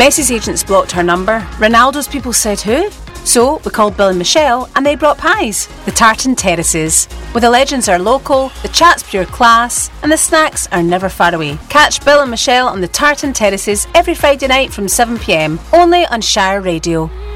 Messi's agents blocked her number. Ronaldo's people said who? So we called Bill and Michelle and they brought pies. The Tartan Terraces. Where the legends are local, the chat's pure class, and the snacks are never far away. Catch Bill and Michelle on the Tartan Terraces every Friday night from 7pm, only on Shire Radio.